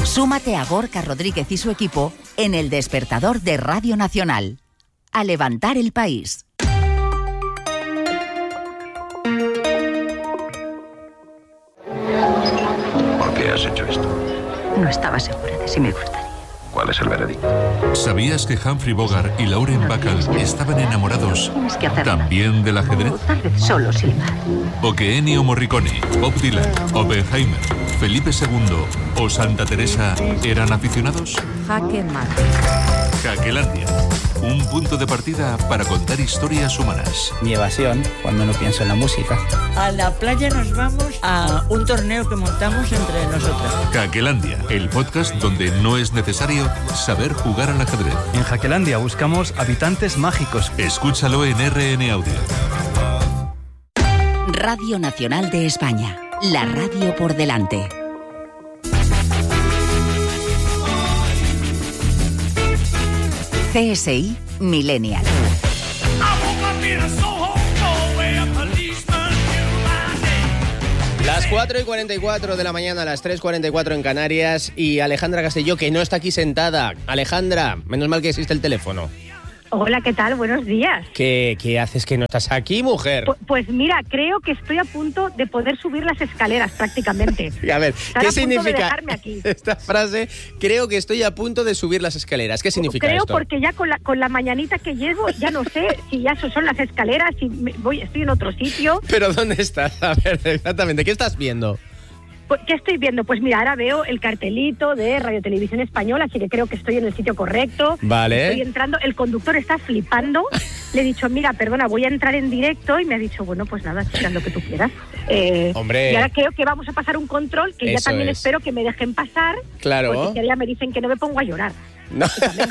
Súmate a Gorka Rodríguez y su equipo en El Despertador de Radio Nacional. A levantar el país. ¿Por qué has hecho esto? No estaba segura de si me gustaría. ¿Cuál es el veredicto? ¿Sabías que Humphrey Bogart y Lauren Bacall estaban enamorados también del ajedrez? O tal vez solo silbar. ¿O que Ennio Morricone, Bob Dylan, Oppenheimer, Felipe II o Santa Teresa eran aficionados? Jaque mate. Jaquelandia, un punto de partida para contar historias humanas. Mi evasión cuando no pienso en la música. A la playa nos vamos a un torneo que montamos entre nosotros. Jaquelandia, el podcast donde no es necesario saber jugar al ajedrez. En Jaquelandia buscamos habitantes mágicos. Escúchalo en RN Audio. Radio Nacional de España, la radio por delante. CSI Millennial. Las 4:44 de la mañana, las 3:44 en Canarias, y Alejandra Castelló, que no está aquí sentada. Alejandra, menos mal que existe el teléfono. Hola, ¿qué tal? Buenos días. ¿Qué haces que no estás aquí, mujer? Pues mira, creo que estoy a punto de poder subir las escaleras prácticamente. Y a ver, ¿qué significa aquí. esta frase? Creo que estoy a punto de subir las escaleras. ¿Qué significa creo esto? Porque ya con la mañanita que llevo, ya no sé si ya son las escaleras, si estoy en otro sitio. ¿Pero dónde estás? A ver, exactamente, ¿qué estás viendo? ¿Qué estoy viendo? Pues mira, ahora veo el cartelito de Radio Televisión Española, así que creo que estoy en el sitio correcto. Vale. Estoy entrando, el conductor está flipando. Le he dicho, mira, perdona, voy a entrar en directo, y me ha dicho, bueno, pues nada, haz lo que tú quieras. Hombre. Y ahora creo que vamos a pasar un control, que ya también espero que me dejen pasar. Claro. Porque ya me dicen que no me pongo a llorar. No.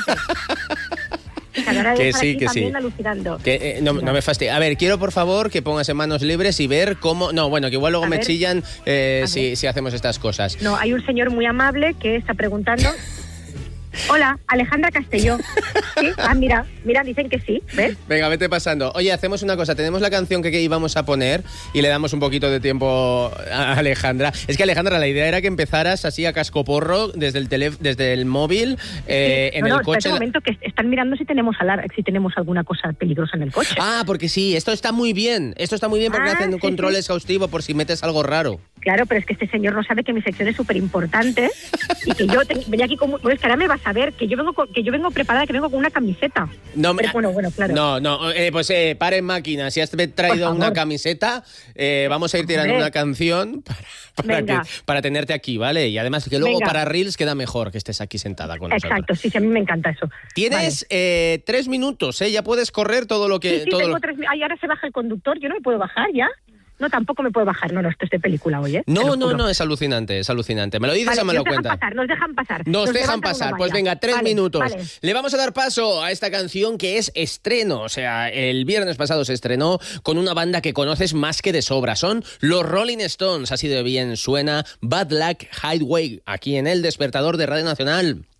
Que sí, que sí. Alucinando. No me fastidia. A ver, quiero por favor que pongas en manos libres y ver cómo... No, bueno, que igual luego me chillan si hacemos estas cosas. No, hay un señor muy amable que está preguntando... Hola, Alejandra Castelló. ¿Sí? Ah, mira, dicen que sí, ¿ves? Venga, vete pasando. Oye, hacemos una cosa, tenemos la canción que íbamos a poner y le damos un poquito de tiempo a Alejandra. Es que, Alejandra, la idea era que empezaras así a cascoporro desde el móvil, en el coche. Un momento, que están mirando si tenemos alguna cosa peligrosa en el coche. Ah, porque sí, esto está muy bien porque hacen un control exhaustivo por si metes algo raro. Claro, pero es que este señor no sabe que mi sección es súper importante y que yo venía aquí como... Pues que ahora me vas a ver que yo vengo preparada, que vengo con una camiseta. No, pero, bueno, claro. Pues paren máquina. Si has traído una camiseta, vamos a ir tirando una canción para tenerte aquí, ¿vale? Y además que luego para Reels queda mejor que estés aquí sentada con nosotros. Exacto, sí, a mí me encanta eso. Tienes 3 minutos, ya puedes correr todo lo que... Sí, tengo 3 minutos. Ay, ahora se baja el conductor, yo no me puedo bajar ya. No, tampoco me puedo bajar. No, esto es de película, oye. No, es alucinante. ¿Me lo dices o me lo cuentas? Nos dejan pasar. Nos dejan pasar. Pues venga, 3 minutos. Vale. Le vamos a dar paso a esta canción que es estreno. O sea, el viernes pasado se estrenó con una banda que conoces más que de sobra. Son los Rolling Stones. Así de bien suena Bad Luck Highway aquí en El Despertador de Radio Nacional.